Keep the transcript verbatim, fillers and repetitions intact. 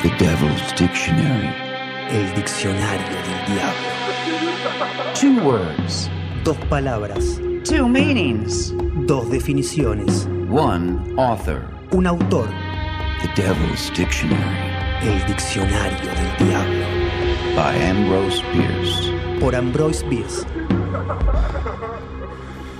The Devil's Dictionary. El diccionario del diablo. Two words. Dos palabras. Two meanings. Dos definiciones. One author. Un autor. The Devil's Dictionary. El diccionario del diablo. By Ambrose Bierce. Por Ambrose Bierce.